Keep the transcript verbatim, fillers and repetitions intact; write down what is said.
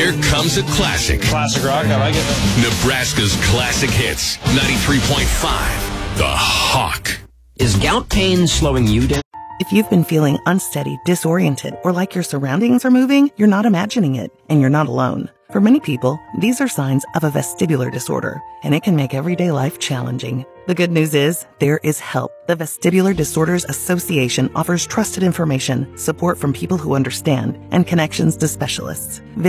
Here comes a classic. Classic rock, I like it. Nebraska's classic hits. ninety-three point five. The Hawk. Is gout pain slowing you down? If you've been feeling unsteady, disoriented, or like your surroundings are moving, you're not imagining it, and you're not alone. For many people, these are signs of a vestibular disorder, and it can make everyday life challenging. The good news is, there is help. The Vestibular Disorders Association offers trusted information, support from people who understand, and connections to specialists.